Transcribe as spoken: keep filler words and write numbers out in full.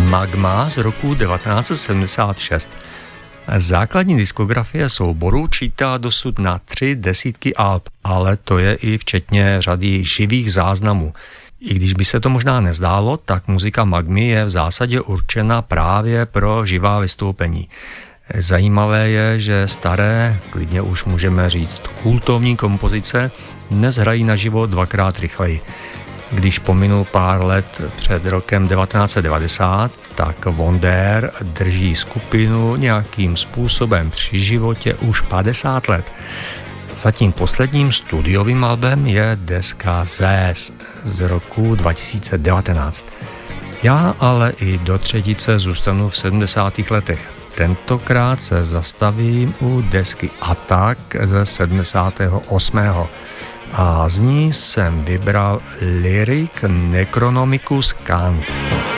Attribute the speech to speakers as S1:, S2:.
S1: Magma z roku devatenáct set sedmdesát šest. Základní diskografie souboru čítá dosud na tři desítky alb, ale to je i včetně řady živých záznamů. I když by se to možná nezdálo, tak muzika Magmy je v zásadě určena právě pro živá vystoupení. Zajímavé je, že staré, klidně už můžeme říct kultovní kompozice, dnes hrají naživo dvakrát rychleji. Když pominu pár let před rokem devatenáct set devadesát, tak Wonder drží skupinu nějakým způsobem při životě už padesát let. Zatím posledním studiovým albem je deska Zés z roku dva tisíce devatenáct. Já ale i do třetice zůstanu v sedmdesátých letech. Tentokrát se zastavím u desky Attack ze sedmdesátého osmého a z ní jsem vybral Lyric Necronomicus Cant.